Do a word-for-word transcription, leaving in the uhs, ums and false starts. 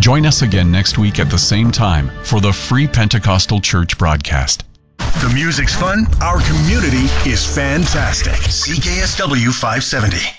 Join us again next week at the same time for the Free Pentecostal Church broadcast. The music's fun. Our community is fantastic. C K S W five seventy.